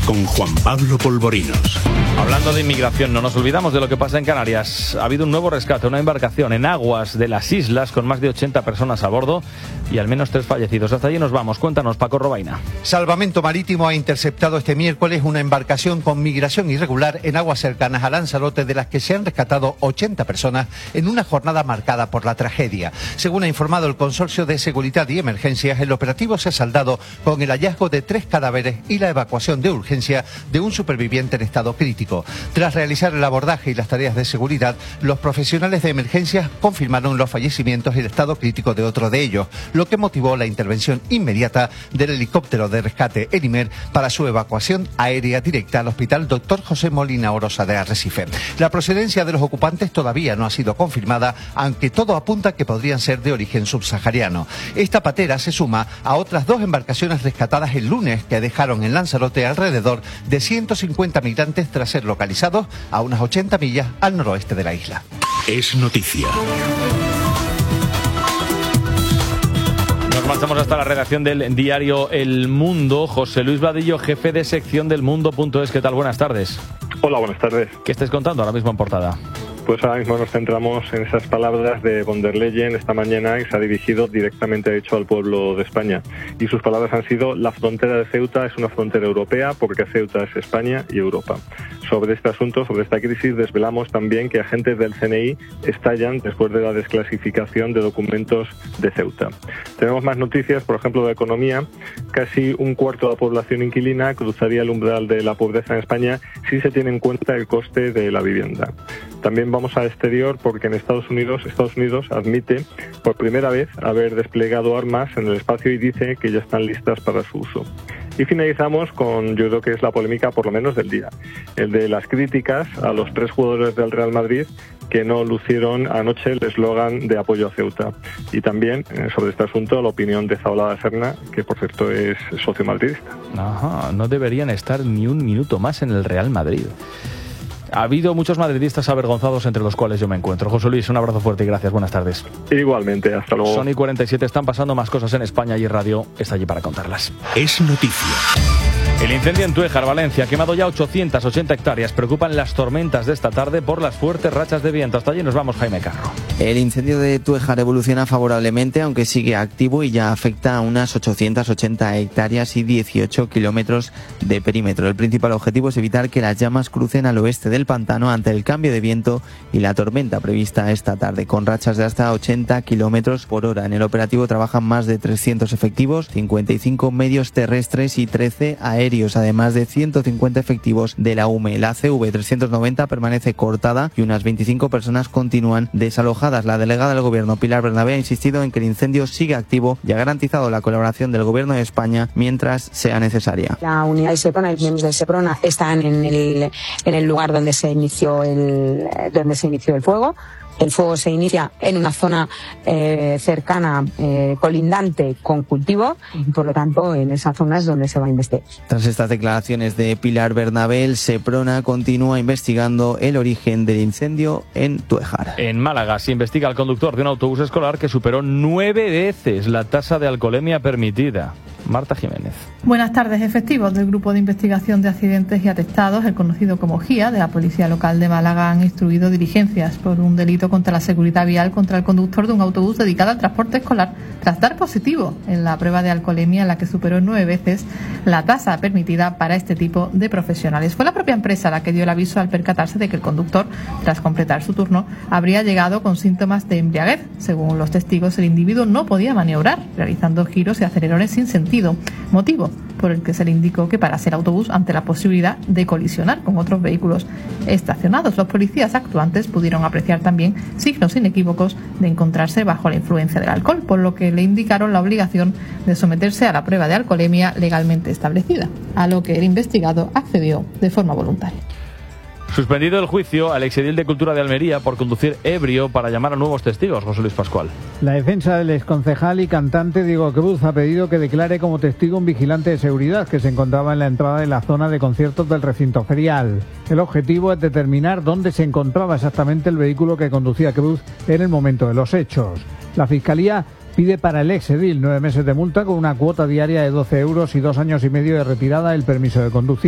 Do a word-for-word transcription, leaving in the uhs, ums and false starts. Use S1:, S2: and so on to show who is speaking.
S1: con Juan Pablo Polvorinos.
S2: Hablando de inmigración, no nos olvidamos de lo que pasa en Canarias. Ha habido un nuevo rescate, una embarcación en aguas de las islas con más de ochenta personas a bordo y al menos tres fallecidos. Hasta allí nos vamos. Cuéntanos, Paco Robaina.
S3: Salvamento Marítimo ha interceptado este miércoles una embarcación con migración irregular en aguas cercanas a Lanzarote, de las que se han rescatado ochenta personas en una jornada marcada por la tragedia. Según ha informado el Consorcio de Seguridad y Emergencias, el operativo se ha saldado con el hallazgo de tres cadáveres y la evacuación de urgencia de un superviviente en estado crítico. Tras realizar el abordaje y las tareas de seguridad, los profesionales de emergencias confirmaron los fallecimientos y el estado crítico de otro de ellos, lo que motivó la intervención inmediata del helicóptero de rescate Elimer para su evacuación aérea directa al Hospital Doctor José Molina Orosa de Arrecife. La procedencia de los ocupantes todavía no ha sido confirmada, aunque todo apunta que podrían ser de origen subsahariano. Esta patera se suma a otras dos embarcaciones rescatadas el lunes que dejaron en Lanzarote alrededor de ciento cincuenta migrantes tras ser localizados a unas ochenta millas al noroeste de la isla.
S1: Es noticia.
S2: Nos marchamos hasta la redacción del diario El Mundo. José Luis Vadillo, jefe de sección del Mundo punto es. ¿Qué tal? Buenas tardes.
S4: Hola, buenas tardes.
S2: ¿Qué estáis contando ahora mismo en portada?
S4: Pues ahora mismo nos centramos en esas palabras de von der Leyen esta mañana, que se ha dirigido directamente, de hecho, al pueblo de España. Y sus palabras han sido: la frontera de Ceuta es una frontera europea porque Ceuta es España y Europa. Sobre este asunto, sobre esta crisis, desvelamos también que agentes del C N I estallan después de la desclasificación de documentos de Ceuta. Tenemos más noticias, por ejemplo, de economía. Casi un cuarto de la población inquilina cruzaría el umbral de la pobreza en España si se tiene en cuenta el coste de la vivienda. También vamos al exterior porque en Estados Unidos, Estados Unidos admite por primera vez haber desplegado armas en el espacio y dice que ya están listas para su uso. Y finalizamos con, yo creo que es la polémica por lo menos del día, el de las críticas a los tres jugadores del Real Madrid que no lucieron anoche el eslogan de apoyo a Ceuta. Y también, eh, sobre este asunto, la opinión de Zabalada Serna, que por cierto es socio madridista.
S2: Ajá, no deberían estar ni un minuto más en el Real Madrid. Ha habido muchos madridistas avergonzados, entre los cuales yo me encuentro. José Luis, un abrazo fuerte y gracias. Buenas tardes.
S4: Igualmente, hasta luego.
S2: Sony cuarenta y siete, están pasando más cosas en España y Radio está allí para contarlas.
S1: Es noticia.
S2: El incendio en Túejar, Valencia, ha quemado ya ochocientas ochenta hectáreas. Preocupan las tormentas de esta tarde por las fuertes rachas de viento. Hasta allí nos vamos, Jaime Carro.
S5: El incendio de Túejar evoluciona favorablemente, aunque sigue activo y ya afecta a unas ochocientas ochenta hectáreas y dieciocho kilómetros de perímetro. El principal objetivo es evitar que las llamas crucen al oeste del pantano ante el cambio de viento y la tormenta prevista esta tarde, con rachas de hasta ochenta kilómetros por hora. En el operativo trabajan más de trescientos efectivos, cincuenta y cinco medios terrestres y trece aéreos, además de ciento cincuenta efectivos de la U M E. La C V trescientos noventa permanece cortada y unas veinticinco personas continúan desalojadas. La delegada del Gobierno, Pilar Bernabé, ha insistido en que el incendio sigue activo y ha garantizado la colaboración del Gobierno de España mientras sea necesaria.
S6: La unidad de Seprona y los miembros de Seprona están en el, en el lugar donde se inició el, donde se inició el fuego. El fuego se inicia en una zona eh, cercana, eh, colindante con cultivo, y por lo tanto en esa zona es donde se va a investigar.
S5: Tras estas declaraciones de Pilar Bernabé, el Seprona continúa investigando el origen del incendio en Túejar.
S2: En Málaga se investiga al conductor de un autobús escolar que superó nueve veces la tasa de alcoholemia permitida. Marta Jiménez.
S7: Buenas tardes. Efectivos del Grupo de Investigación de Accidentes y Atestados, el conocido como G I A, de la Policía Local de Málaga, han instruido diligencias por un delito contra la seguridad vial contra el conductor de un autobús dedicado al transporte escolar, tras dar positivo en la prueba de alcoholemia, en la que superó nueve veces la tasa permitida para este tipo de profesionales. Fue la propia empresa la que dio el aviso al percatarse de que el conductor, tras completar su turno, habría llegado con síntomas de embriaguez. Según los testigos, el individuo no podía maniobrar, realizando giros y acelerones sin sentido, motivo por el que se le indicó que parase el autobús ante la posibilidad de colisionar con otros vehículos estacionados. Los policías actuantes pudieron apreciar también signos inequívocos de encontrarse bajo la influencia del alcohol, por lo que le indicaron la obligación de someterse a la prueba de alcoholemia legalmente establecida, a lo que el investigado accedió de forma voluntaria.
S2: Suspendido el juicio al exedil de Cultura de Almería por conducir ebrio para llamar a nuevos testigos, José Luis Pascual.
S8: La defensa del exconcejal y cantante Diego Cruz ha pedido que declare como testigo un vigilante de seguridad que se encontraba en la entrada de la zona de conciertos del recinto ferial. El objetivo es determinar dónde se encontraba exactamente el vehículo que conducía Cruz en el momento de los hechos. La Fiscalía pide para el exedil nueve meses de multa con una cuota diaria de doce euros y dos años y medio de retirada del permiso de conducir.